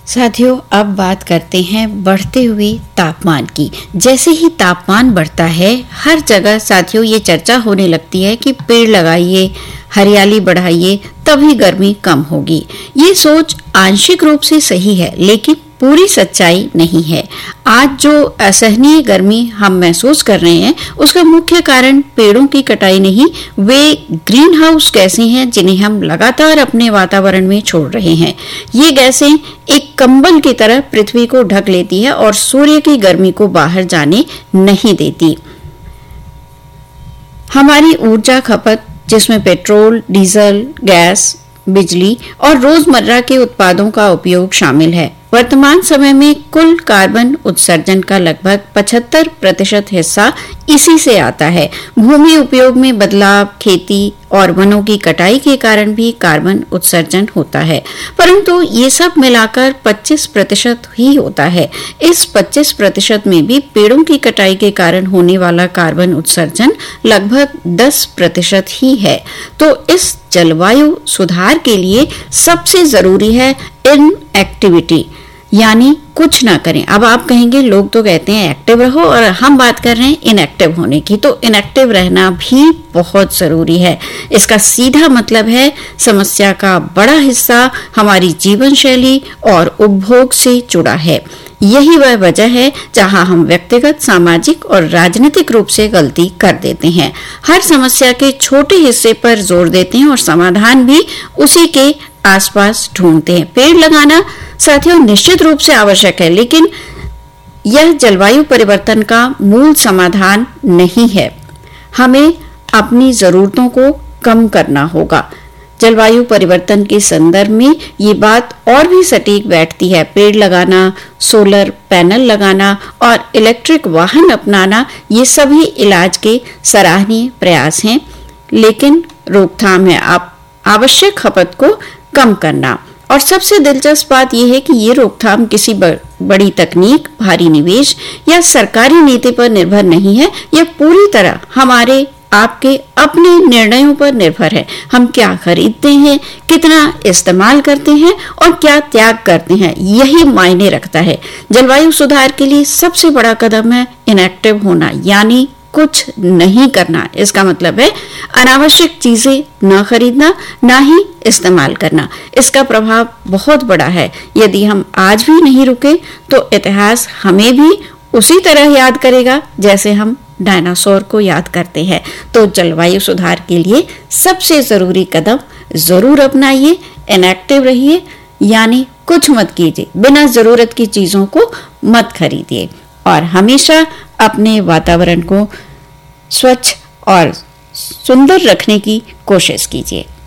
साथियों, अब बात करते हैं बढ़ते हुए तापमान की। जैसे ही तापमान बढ़ता है, हर जगह साथियों ये चर्चा होने लगती है कि पेड़ लगाइए, हरियाली बढ़ाइए, तभी गर्मी कम होगी। ये सोच आंशिक रूप से सही है, लेकिन पूरी सच्चाई नहीं है। आज जो असहनीय गर्मी हम महसूस कर रहे हैं, उसका मुख्य कारण पेड़ों की कटाई नहीं, वे ग्रीन हाउस गैसें हैं जिन्हें हम लगातार अपने वातावरण में छोड़ रहे हैं। ये गैसें एक कंबल की तरह पृथ्वी को ढक लेती है और सूर्य की गर्मी को बाहर जाने नहीं देती। हमारी ऊर्जा खपत, जिसमें पेट्रोल, डीजल, गैस, बिजली और रोजमर्रा के उत्पादों का उपयोग शामिल है, वर्तमान समय में कुल कार्बन उत्सर्जन का लगभग 75% हिस्सा इसी से आता है। भूमि उपयोग में बदलाव, खेती और वनों की कटाई के कारण भी कार्बन उत्सर्जन होता है, परंतु ये सब मिलाकर 25% ही होता है। इस 25% में भी पेड़ों की कटाई के कारण होने वाला कार्बन उत्सर्जन लगभग 10% ही है। तो इस जलवायु सुधार के लिए सबसे जरूरी है इनएक्टिविटी, यानी कुछ ना करें। अब आप कहेंगे, लोग तो कहते हैं एक्टिव रहो, और हम बात कर रहे हैं इनएक्टिव होने की। तो इनएक्टिव रहना भी बहुत जरूरी है। इसका सीधा मतलब है समस्या का बड़ा हिस्सा हमारी जीवन शैली और उपभोग से जुड़ा है। यही वह वजह है जहां हम व्यक्तिगत, सामाजिक और राजनीतिक रूप से गलती कर देते हैं। हर समस्या के छोटे हिस्से पर जोर देते हैं और समाधान भी उसी के आसपास ढूंढते हैं। पेड़ लगाना साथियों निश्चित रूप से आवश्यक है, लेकिन यह जलवायु परिवर्तन का मूल समाधान नहीं है। हमें अपनी जरूरतों को कम करना होगा। जलवायु परिवर्तन के संदर्भ में ये बात और भी सटीक बैठती है। पेड़ लगाना, सोलर पैनल लगाना और इलेक्ट्रिक वाहन अपनाना, ये सभी इलाज के सराहनीय प्रयास हैं, लेकिन रोकथाम है आप आवश्यक खपत को कम करना। और सबसे दिलचस्प बात यह है कि ये रोकथाम किसी बड़ी तकनीक, भारी निवेश या सरकारी नीति पर निर्भर नहीं है। यह पूरी तरह हमारे आपके अपने निर्णयों पर निर्भर है। हम क्या खरीदते हैं, कितना इस्तेमाल करते हैं और क्या त्याग करते हैं, यही मायने रखता है। जलवायु सुधार के लिए सबसे बड़ा कदम है इनएक्टिव होना, यानी कुछ नहीं करना। इसका मतलब है अनावश्यक चीजें न खरीदना, ना ही इस्तेमाल करना। इसका प्रभाव बहुत बड़ा है। यदि हम आज भी नहीं रुके तो इतिहास हमें भी उसी तरह याद करेगा जैसे हम डायनासोर को याद करते हैं। तो जलवायु सुधार के लिए सबसे जरूरी कदम जरूर अपनाइए, इनएक्टिव रहिए, यानी कुछ मत कीजिए, बिना जरूरत की चीजों को मत खरीदिए और हमेशा अपने वातावरण को स्वच्छ और सुंदर रखने की कोशिश कीजिए।